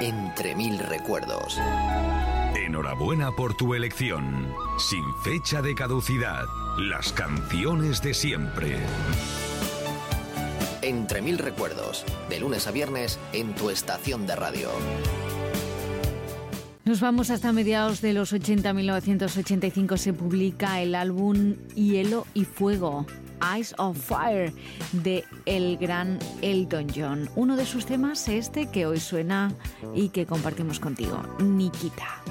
Entre mil recuerdos. Enhorabuena por tu elección. Sin fecha de caducidad. Las canciones de siempre. Entre mil recuerdos. De lunes a viernes en tu estación de radio. Nos vamos hasta mediados de los 80. 1985 se publica el álbum Hielo y Fuego, Eyes of Fire, de el gran Elton John. Uno de sus temas es este que hoy suena y que compartimos contigo, Nikita.